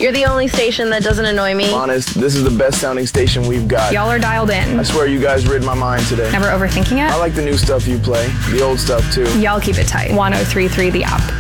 You're the only station that doesn't annoy me. I'm honest, this is the best sounding station we've got. Y'all are dialed in. I swear you guys rid my mind today. Never overthinking I it? like the new stuff you play, the old stuff too. Y'all keep it tight. 1033 The App.